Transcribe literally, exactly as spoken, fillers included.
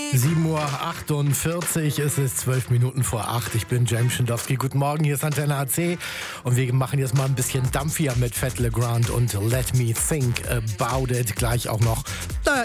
sieben Uhr achtundvierzig, es ist zwölf Minuten vor acht. Ich bin James Schindowski. Guten Morgen, hier ist Antenne A C. Und wir machen jetzt mal ein bisschen Dampf hier mit Fat Legrand und Let Me Think About It. Gleich auch noch, naja,